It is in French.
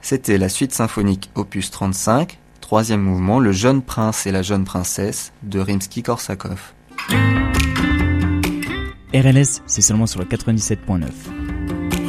C'était la suite symphonique opus 35, troisième mouvement, Le jeune prince et la jeune princesse de Rimsky-Korsakov. RLS, c'est seulement sur le 97.9.